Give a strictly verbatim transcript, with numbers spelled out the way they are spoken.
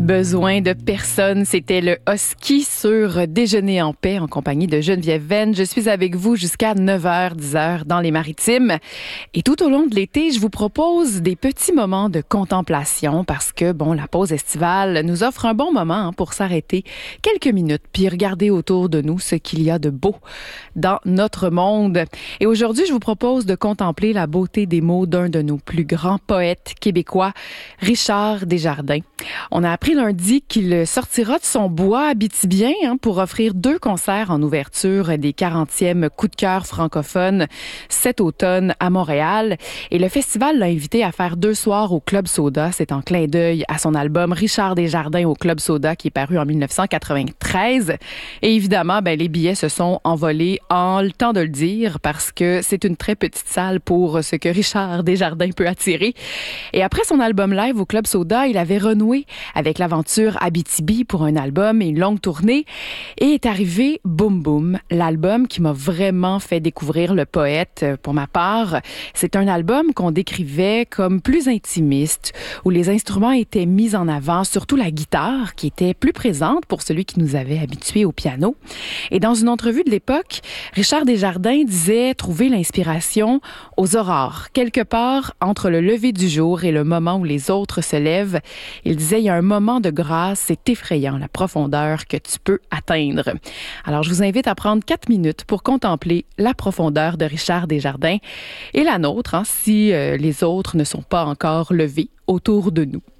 Besoin de personne, c'était le Husky sur Déjeuner en paix en compagnie de Geneviève Venn. Je suis avec vous jusqu'à neuf heures, dix heures dans les Maritimes. Et tout au long de l'été, je vous propose des petits moments de contemplation parce que, bon, la pause estivale nous offre un bon moment pour s'arrêter quelques minutes puis regarder autour de nous ce qu'il y a de beau dans notre monde. Et aujourd'hui, je vous propose de contempler la beauté des mots d'un de nos plus grands poètes québécois, Richard Desjardins. On a appris lundi qu'il sortira de son bois abitibien hein, pour offrir deux concerts en ouverture des quarantièmes Coups de cœur francophones cet automne à Montréal. Et le festival l'a invité à faire deux soirs au Club Soda. C'est en clin d'œil à son album Richard Desjardins au Club Soda qui est paru en dix-neuf cent quatre-vingt-treize. Et évidemment, ben, les billets se sont envolés en le temps de le dire parce que c'est une très petite salle pour ce que Richard Desjardins peut attirer. Et après son album live au Club Soda, il avait renoué avec l'aventure Abitibi pour un album et une longue tournée. Et est arrivé Boom Boom, l'album qui m'a vraiment fait découvrir le poète pour ma part. C'est un album qu'on décrivait comme plus intimiste, où les instruments étaient mis en avant, surtout la guitare qui était plus présente pour celui qui nous avait habitués au piano. Et dans une entrevue de l'époque, Richard Desjardins disait trouver l'inspiration aux aurores, quelque part entre le lever du jour et le moment où les autres se lèvent. Il disait, il y a un moment de grâce, c'est effrayant la profondeur que tu peux atteindre. Alors, je vous invite à prendre quatre minutes pour contempler la profondeur de Richard Desjardins et la nôtre, hein, si euh, les autres ne sont pas encore levés autour de nous.